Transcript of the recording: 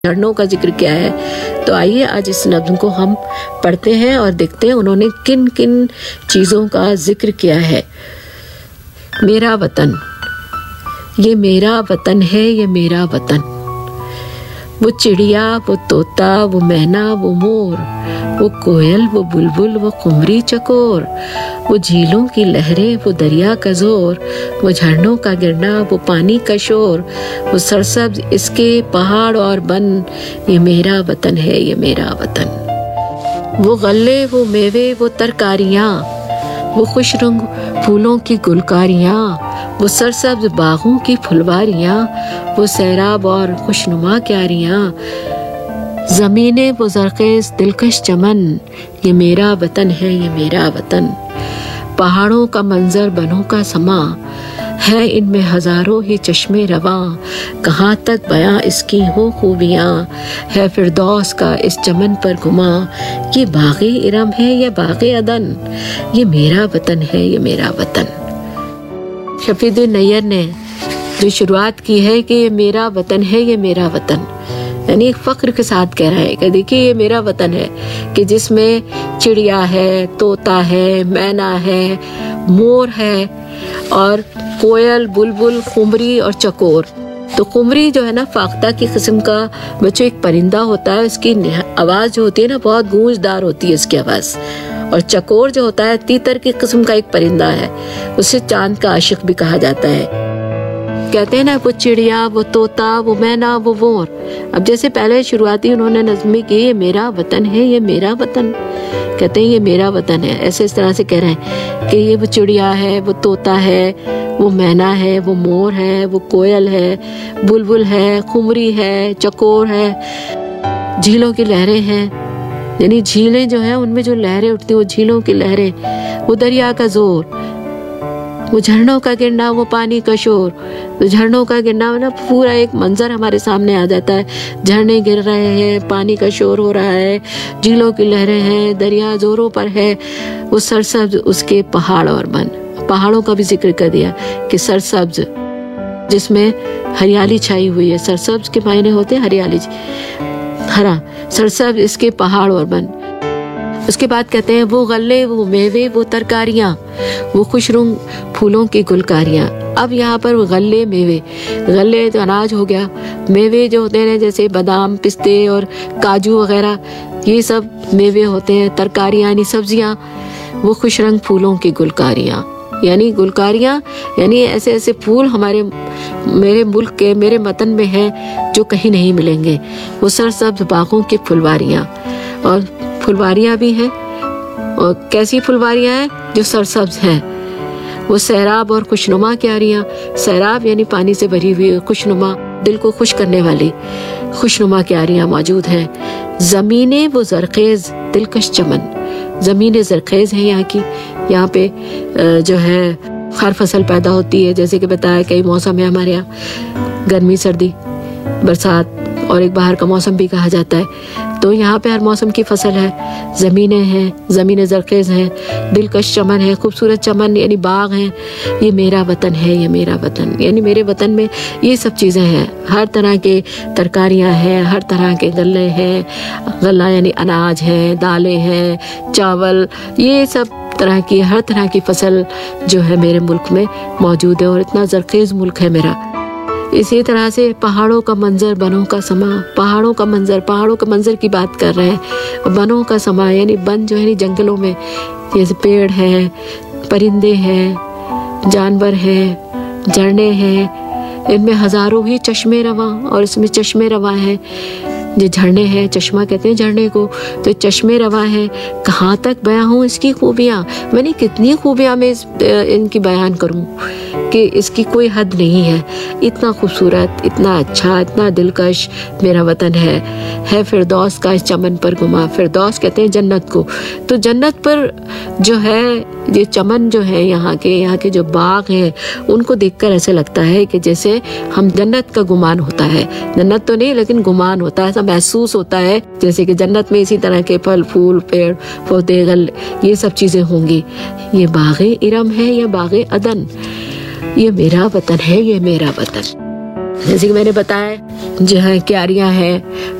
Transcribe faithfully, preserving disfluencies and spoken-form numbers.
झरनों का जिक्र किया है। तो आइए आज इस नज़्म को हम पढ़ते हैं और देखते हैं उन्होंने किन किन चीज़ों का जिक्र किया है। मेरा वतन, ये मेरा वतन है, ये मेरा वतन। वो चिड़िया, वो तोता, वो मैना, वो मोर, वो कोयल, वो बुलबुल, वो कुमरी चकोर, वो झीलों की लहरें, वो दरिया का जोर, वो झरनों का गिरना, वो पानी का शोर, वो सरसब्ज इसके पहाड़ और बन, ये मेरा वतन है, ये मेरा वतन। वो गल्ले, वो मेवे, वो तरकारियाँ, वो खुश रंग फूलों की गुलकारियाँ, वो सरसब्ज बागों की फुलवारियाँ, वो सैराब और खुशनुमा क्यारियाँ, ज़मीने वो ज़रख़ेज़ दिलकश चमन, ये मेरा वतन है, ये मेरा वतन। पहाड़ों का मंजर, बनों का समा है, इनमें हजारों ही चश्मे रवां, कहाँ तक बयां इसकी हो खूबियाँ, है फिरदौस का इस चमन पर गुमा, ये बाग़े इरम है, ये बाग़े अदन, ये मेरा वतन है, ये मेरा वतन। शफीउद्दीन नैयर ने जो शुरुआत की है कि ये मेरा वतन है, ये मेरा वतन, यानी एक फख्र के साथ कह रहा है कि देखिए ये मेरा वतन है कि जिसमें चिड़िया है, तोता है, मैना है, मोर है और कोयल, बुलबुल, कुमरी और चकोर। तो कुमरी जो है ना फाख्ता की किस्म का बच्चों एक परिंदा होता है, उसकी आवाज़ जो होती है ना बहुत गूंजदार होती है इसकी आवाज़। और चकोर जो होता है तीतर की किस्म का एक परिंदा है, उसे चांद का आशिक भी कहा जाता है। कहते हैं ना वो चिड़िया, वो तोता, वो मैना, वो मोर। अब जैसे पहले शुरुआती उन्होंने नज़्मी की ये मेरा वतन है, ये मेरा वतन, कहते हैं ये मेरा वतन है, ऐसे इस तरह से कह रहे हैं कि ये वो चिड़िया है, वो तोता है, वो मैना है, वो मोर है, वो कोयल है, बुलबुल है, कुमरी है, चकोर है, झीलों की लहरें हैं, यानी झीलें जो है उनमें जो लहरें उठती वो झीलों की लहरें, वो दरिया का जोर, वो झरनों का गिरना, वो पानी का शोर। तो झरनों का गिरना ना पूरा एक मंजर हमारे सामने आ जाता है, झरने गिर रहे हैं, पानी का शोर हो रहा है, झीलों की लहरें हैं, दरिया जोरों पर है, वो सरसब्ज उसके पहाड़ और बन। पहाड़ों का भी जिक्र कर दिया कि सरसब्ज जिसमें हरियाली छाई हुई है, सरसब्ज के मायने होते हैं हरियाली, हरा, सरसब्ज इसके पहाड़ और बन। उसके बाद कहते हैं वो गल्ले, वो मेवे, वो तरकारियाँ, वो खुशरुंग फूलों की गुलकारियाँ। अब यहाँ पर गल्ले, मेवे, गल्ले तो अनाज हो गया, मेवे जो होते हैं जैसे बादाम, पिस्ते और काजू वगैरह, ये सब मेवे होते हैं। तरकारियाँ यानी सब्जियाँ, वो खुशरंग फूलों की गुलकारियाँ, यानी गुलकारियाँ यानी ऐसे ऐसे फूल हमारे मेरे मुल्क के, मेरे वतन में हैं जो कहीं नहीं मिलेंगे। वो सरसब्ज बागों की फुलवारियाँ, और फुलवारियाँ भी हैं, और कैसी फुलवारियाँ हैं जो सरसब्ज हैं। वो सैराब और खुशनुमा क्यारियाँ, सैराब यानी पानी से भरी हुई, खुशनुमा दिल को खुश करने वाली खुशनुमा क्यारियाँ मौजूद हैं। ज़मीनें वो ज़रख़ेज़ दिलकश चमन, ज़मीनें ज़रख़ेज़ हैं यहाँ की, यहाँ पे जो है हर फसल पैदा होती है, जैसे कि बताया कई मौसम है हमारे यहाँ, गर्मी, सर्दी, बरसात और एक बाहर का मौसम भी कहा जाता है। तो यहाँ पे हर मौसम की फसल है, ज़मीनें हैं, ज़मीनें ज़रख़ेज़ हैं, दिलकश चमन है, खूबसूरत चमन यानी बाग हैं। ये मेरा वतन है, ये मेरा वतन, यानी मेरे वतन में ये सब चीज़ें हैं, हर तरह के तरकारियाँ हैं, हर तरह के गल्ले हैं, गल्ला यानी अनाज है, दालें हैं, चावल, ये सब तरह की हर तरह की फसल जो है मेरे मुल्क में मौजूद है, और इतना ज़रख़ेज़ मुल्क है मेरा। इसी तरह से पहाड़ों का मंजर, बनों का समा, पहाड़ों का मंजर, पहाड़ों के मंजर की बात कर रहे हैं। बनों का समा यानी बन जो है जंगलों में जैसे पेड़ हैं, परिंदे हैं, जानवर हैं, झरने हैं, इनमें हजारों ही चश्मे रवां, और इसमें चश्मे रवां हैं, ये झरने हैं, चश्मा कहते हैं झरने को, तो चश्मे रवां हैं। कहाँ तक बयां हूँ इसकी खूबियाँ, मैंने कितनी खूबियाँ मैं इस इनकी बयान करूँ कि इसकी कोई हद नहीं है। इतना खूबसूरत, इतना अच्छा, इतना दिलकश मेरा वतन है है फिरदौस का इस चमन पर गुमा। फिरदौस कहते हैं जन्नत को, तो जन्नत पर जो है ये चमन जो है यहाँ के यहाँ के जो बाग हैं उनको देखकर ऐसे लगता है कि जैसे हम जन्नत का गुमान होता है, जन्नत तो नहीं लेकिन गुमान होता है, ऐसा महसूस होता है जैसे कि जन्नत में इसी तरह के फल, फूल, पेड़ पौधे, गल, ये सब चीज़ें होंगी। ये बाग़े इरम है, ये बाग़े अदन, ये मेरा वतन है, ये मेरा वतन। जैसे कि मैंने बताया, जहाँ क्यारियां हैं,